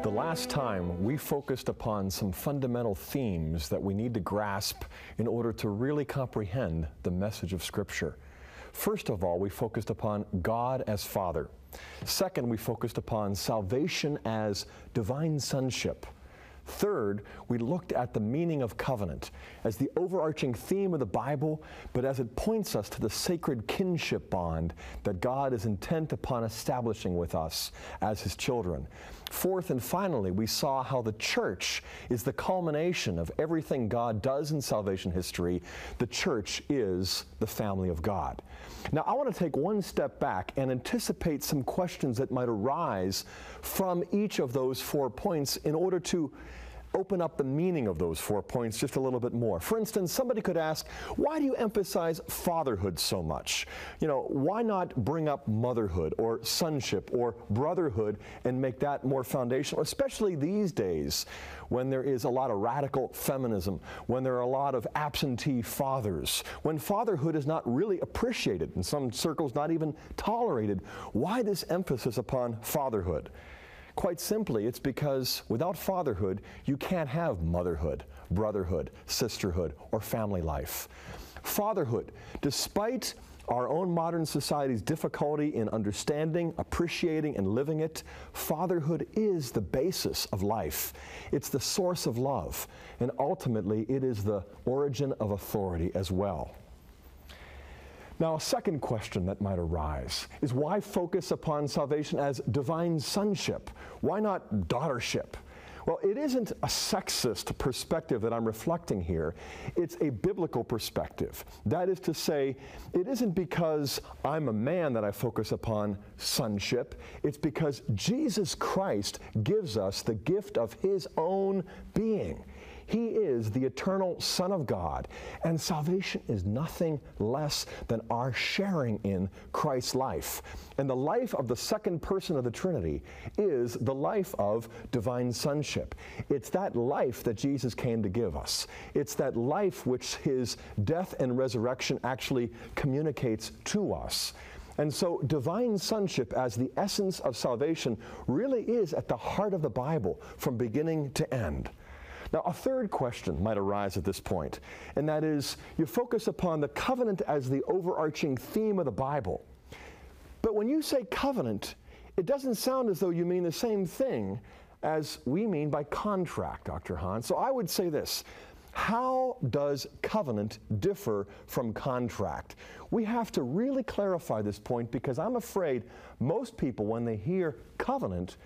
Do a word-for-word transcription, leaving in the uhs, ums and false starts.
The last time we focused upon some fundamental themes that we need to grasp in order to really comprehend the message of Scripture. First of all, we focused upon God as Father. Second, we focused upon salvation as divine sonship. Third, we looked at the meaning of covenant as the overarching theme of the Bible, but as it points us to the sacred kinship bond that God is intent upon establishing with us as His children. Fourth and finally, we saw how the church is the culmination of everything God does in salvation history. The church is the family of God. Now, I want to take one step back and anticipate some questions that might arise from each of those four points in order to open up the meaning of those four points just a little bit more. For instance, somebody could ask, why do you emphasize fatherhood so much? You know, why not bring up motherhood or sonship or brotherhood and make that more foundational, especially these days when there is a lot of radical feminism, when there are a lot of absentee fathers, when fatherhood is not really appreciated, in some circles not even tolerated. Why this emphasis upon fatherhood? Quite simply, it's because without fatherhood, you can't have motherhood, brotherhood, sisterhood, or family life. Fatherhood, despite our own modern society's difficulty in understanding, appreciating, and living it, fatherhood is the basis of life. It's the source of love, and ultimately, it is the origin of authority as well. Now, a second question that might arise is why focus upon salvation as divine sonship? Why not daughtership? Well, it isn't a sexist perspective that I'm reflecting here. It's a biblical perspective. That is to say, it isn't because I'm a man that I focus upon sonship. It's because Jesus Christ gives us the gift of His own being. He is the eternal Son of God, and salvation is nothing less than our sharing in Christ's life. And the life of the second person of the Trinity is the life of divine sonship. It's that life that Jesus came to give us. It's that life which His death and resurrection actually communicates to us. And so divine sonship as the essence of salvation really is at the heart of the Bible from beginning to end. Now, a third question might arise at this point, and that is, you focus upon the covenant as the overarching theme of the Bible. But when you say covenant, it doesn't sound as though you mean the same thing as we mean by contract, Doctor Hahn. So I would say this. How does covenant differ from contract? We have to really clarify this point because I'm afraid most people, when they hear covenant,